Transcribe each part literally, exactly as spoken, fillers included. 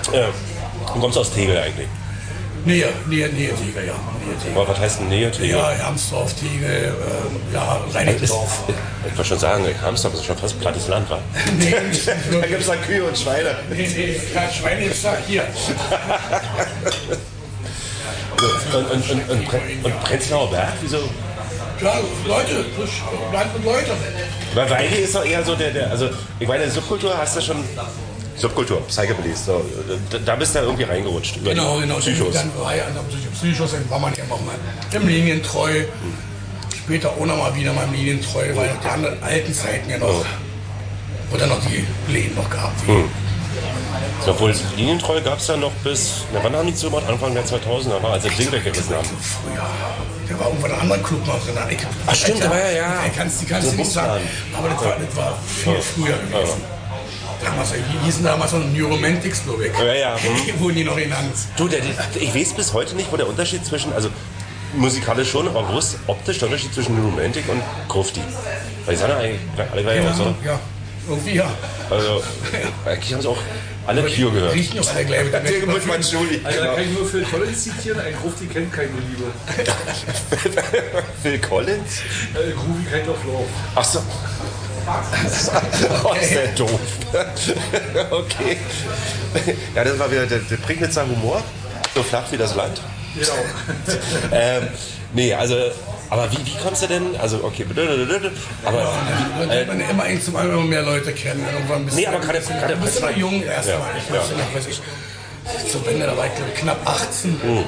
Ja. Du kommst aus Tegel eigentlich? Nähe, Nähe, Nähe Tegel, ja. Nähe Tegel. Aber was heißt denn Nähe Tegel? Ja, Hermsdorf, Tegel, äh, ja, Reinickendorf. Ich wollte schon sagen, Hermsdorf ist schon fast plattes Land, wa? Nee, nicht da gibt es dann Kühe und Schweine. Nee, nee, kein Schweine ist da hier. und, und, und, und, und Prenzlauer Berg, wieso? Ja, Leute, Land und Leute. Weil Weidi ist doch eher so der, der, also ich meine, Subkultur hast du schon, Subkultur, Psychobillies, so, da, da bist du ja irgendwie reingerutscht. Über Genau, genau. Psychos. Dann war ja an der Psychos, dann war man ja auch mal im Linientreu. Später auch noch mal wieder mal im Linientreu, weil die anderen alten Zeiten ja noch, wo dann noch die Läden noch gab. Hm. So, obwohl Linientreu gab es ja noch bis, na, wann haben die zugemacht? Anfang der zweitausender, war, als sie das Ding weggerissen haben. Früher. Da war irgendwann ein anderer Club noch drin. Ich, Ach stimmt, ja, war ja, ja. Die kannst, die kannst so du nicht sagen, aber das war, das war viel ja. früher gewesen. Ja. Damals, die hießen damals noch New Romantics, glaube ich. Ja, ja. Hm. Wurden die noch genannt. Du, der, ich weiß bis heute nicht, wo der Unterschied zwischen, also musikalisch schon, aber wo ist optisch der Unterschied zwischen New Romantic und Grufti? Weil die sind ja eigentlich alle gleich ja, aus, oder? Ja, irgendwie ja. Also, eigentlich haben sie auch alle Cure gehört. Riechen auch alle gleich. Der muss man entschuldigen. Also, da kann ich nur Phil Collins zitieren, ein Grufti kennt keine Liebe. Phil Collins? Äh, Groovy Kind of Love. Ach so. Oh, ist der doof. Okay. Ja, das war wieder der, der Prignitzer Humor. So flach wie das Land. Genau. ähm, nee, also, aber wie, wie kommst du denn? Also, okay, aber. Äh, man immer ein zum immer mehr Leute kennen. Irgendwann bist nee, aber gerade. Du bist immer jung erstmal. Ja, ich weiß ja. nicht, weiß ich. Zur Wende, da war ich glaube knapp achtzehn. Mhm.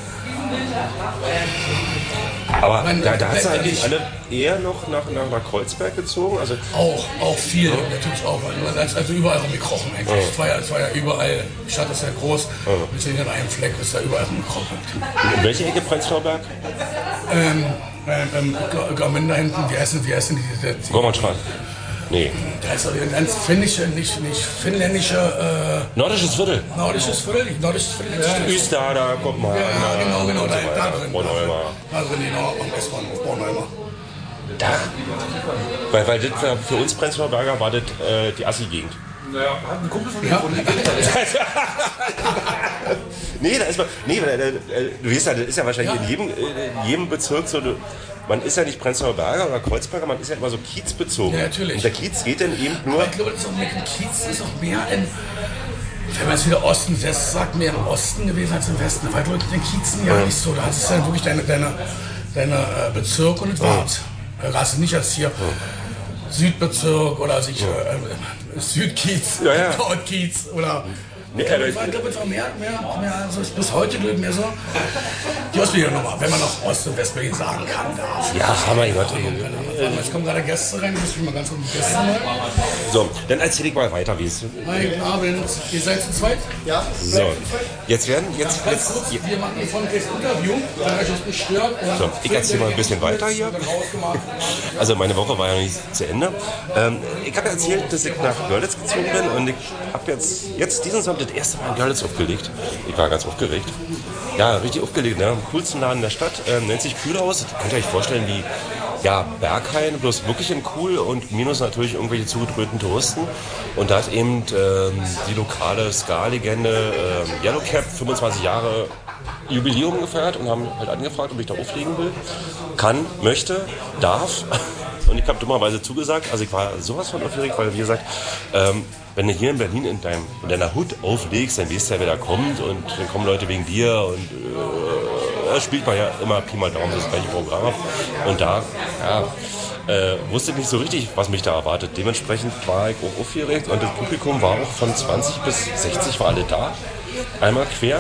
Aber man, da, da hat sie eigentlich alle eher noch nach, nach, nach Kreuzberg gezogen? Also auch, auch viel, ja. Natürlich auch. Also überall rumgekrochen eigentlich. Ja. Es war ja, es war ja überall, die Stadt ist ja groß, ja. Wir sind in einem Fleck, ist da überall rumgekrochen. In welche Ecke Prenzlauer Berg? Ähm, ähm, Garmin da hinten, wie heißen, wie heißen die? die Gormannstraße. Nee. Da ist ein ganz finnische, nicht, nicht finnländische. Äh, Nordisches Viertel. Nordisches Viertel, nordisches Viertel. Ja, Öster, da kommt man. Ja, ja, genau, genau, da, so da drin. Bornholmer. Da drin, genau, am S-Bahnhof Bornholmer. Da? Weil, weil das für uns Prenzlauer Berger war das äh, die Assi-Gegend. Naja, hat ein Kumpel von mir ja. von Nee, da ist man. Nee, weil, äh, du weißt ja, das ist ja wahrscheinlich ja. in jedem, in jedem Bezirk so. Man ist ja nicht Prenzlauer Berger oder Kreuzberger, man ist ja immer so kiezbezogen. Ja, natürlich. Und der Kiez geht dann eben nur. Aber ich glaube, das ist auch mehr, Kiez ist auch mehr in. Wenn man es wieder Osten, West sagt, mehr im Osten gewesen als im Westen. Weil du in den Kiezen ja, ja nicht so. Da hast du dann wirklich deine, deine, deine äh, Bezirke und das ja. war's. Da hast du nicht als hier ja. Südbezirk oder sich ja. äh, Südkiez, ja, ja. Nordkiez oder. Nee, ich glaube, glaub, es war mehr, mehr, mehr also bis heute mehr so. Die Ostberliner Nummer, wenn man noch Ost- und Westberlin sagen kann, darf. Ja, haben wir Gott. Jetzt kommen gerade Gäste rein, ich muss mich mal ganz um die Gäste mal. So, dann erzähl ich mal weiter, wie es. Guten Abend, ihr seid zu zweit? Ja. So, jetzt werden, jetzt. Ja, ganz kurz, wir machen ein volles Interview, wenn euch das nicht stört. So, ich erzähl mal ein bisschen weiter hier. Also, meine Woche war ja nicht zu Ende. Ähm, ich habe erzählt, dass ich nach Görlitz gezogen bin und ich habe jetzt, jetzt diesen Sonntag das erste Mal in Görlitz aufgelegt. Ich war ganz aufgeregt. Ja, richtig aufgelegt, ne? Am coolsten Laden der Stadt. Ähm, nennt sich Kühlhaus. Das könnt ihr euch vorstellen wie ja, Berghain, bloß wirklich in cool und minus natürlich irgendwelche zugedröhnten Touristen. Und da hat eben ähm, die lokale Ska-Legende ähm, Yellowcap fünfundzwanzig Jahre Jubiläum gefeiert und haben halt angefragt, ob ich da auflegen will. Kann, möchte, darf. Und ich habe dummerweise zugesagt. Also ich war sowas von aufgeregt, weil wie gesagt, ähm, wenn du hier in Berlin in, deinem, in deiner Hut auflegst, dann weißt du ja, wer da kommt und dann kommen Leute wegen dir und äh, da spielt man ja immer Pi mal Daumen das gleiche Programm. Und da, ja, äh, wusste ich nicht so richtig, was mich da erwartet. Dementsprechend war ich auch aufgeregt und das Publikum war auch von zwanzig bis sechzig war alle da. Einmal quer.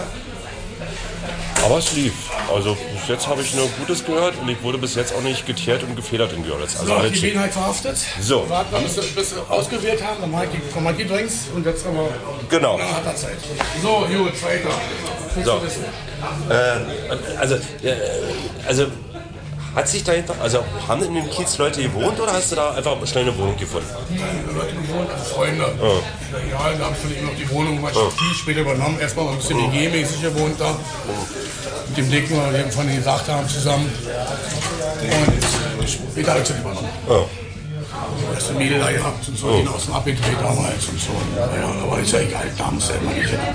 Aber es lief. Also bis jetzt habe ich nur Gutes gehört und ich wurde bis jetzt auch nicht geteert und gefedert in Görlitz. Also so, die Gelegenheit verhaftet. So. Warten, bis wir, bis wir ausgewählt haben, dann mache ich, mach ich die Drinks und jetzt haben wir genau. Dann hat er Zeit. So, gut, weiter. So. Äh, also, äh, also hat sich dahinter, also haben in dem Kiez Leute gewohnt oder hast du da einfach schnell eine Wohnung gefunden? Die Leute gewohnt, Freunde. Oh. Ja, da habe ich von ihm noch die Wohnung mal oh. später übernommen. Erstmal mal ein bisschen oh. hygienemäßig gewohnt da. Mit dem Dicken, weil wir von denen gesagt haben, zusammen. Und später habe ich es übernommen. Oh. Das Mädel da gehabt und so, oh. den außen abgedreht damals und so. Ja, aber ist ja egal, da muss ja immer nicht.